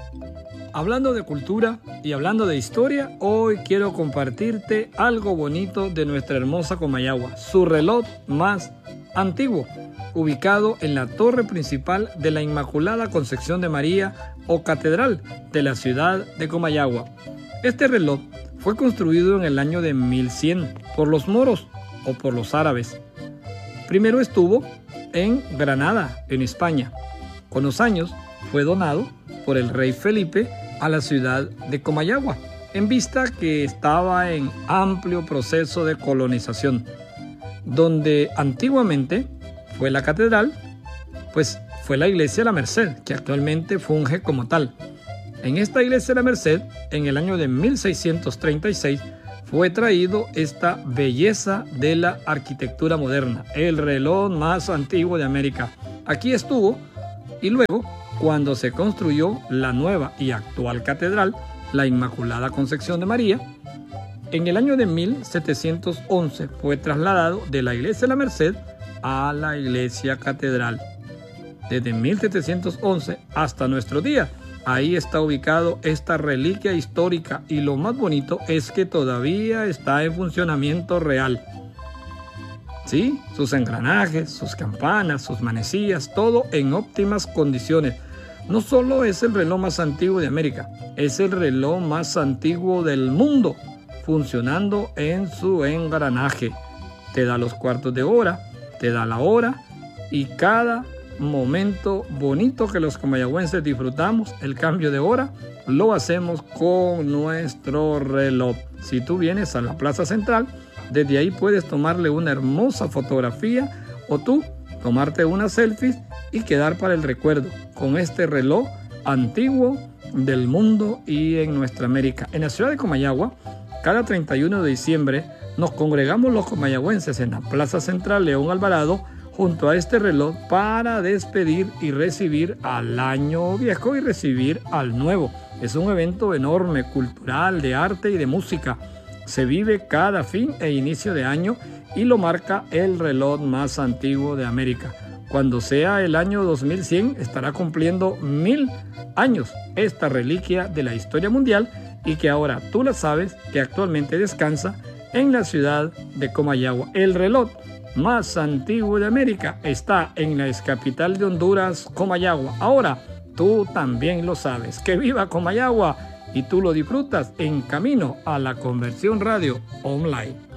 Hablando de cultura y hablando de historia, hoy quiero compartirte algo bonito de nuestra hermosa Comayagua, su reloj más antiguo, ubicado en la torre principal de la Inmaculada Concepción de María o Catedral de la ciudad de Comayagua. Este reloj fue construido en el año de 1100 por los moros o por los árabes. Primero estuvo en Granada, en España. Con los años fue donado por el rey Felipe a la ciudad de Comayagua, en vista que estaba en amplio proceso de colonización. Donde antiguamente fue la catedral, pues fue la iglesia de la Merced, que actualmente funge como tal. En esta iglesia de la Merced, en el año de 1636, fue traído esta belleza de la arquitectura moderna, el reloj más antiguo de América. Aquí estuvo y luego, cuando se construyó la nueva y actual catedral, la Inmaculada Concepción de María, en el año de 1711 fue trasladado de la iglesia de la Merced a la iglesia catedral. Desde 1711 hasta nuestro día, ahí está ubicado esta reliquia histórica y lo más bonito es que todavía está en funcionamiento real. Sí, sus engranajes, sus campanas, sus manecillas, todo en óptimas condiciones. No solo es el reloj más antiguo de América, es el reloj más antiguo del mundo, funcionando en su engranaje. Te da los cuartos de hora, te da la hora y cada momento bonito que los comayagüenses disfrutamos, el cambio de hora, lo hacemos con nuestro reloj. Si tú vienes a la Plaza Central, desde ahí puedes tomarle una hermosa fotografía o tú tomarte una selfie y quedar para el recuerdo con este reloj antiguo del mundo y en nuestra América. En la ciudad de Comayagua, cada 31 de diciembre nos congregamos los comayagüenses en la Plaza Central León Alvarado junto a este reloj para despedir y recibir al año viejo y recibir al nuevo. Es un evento enorme, cultural, de arte y de música. Se vive cada fin e inicio de año y lo marca el reloj más antiguo de América. Cuando sea el año 2100 estará cumpliendo 1000 años esta reliquia de la historia mundial y que ahora tú la sabes que actualmente descansa en la ciudad de Comayagua. El reloj más antiguo de América está en la excapital de Honduras, Comayagua. Ahora tú también lo sabes. ¡Que viva Comayagua! Y tú lo disfrutas en camino a la Conversión Radio Online.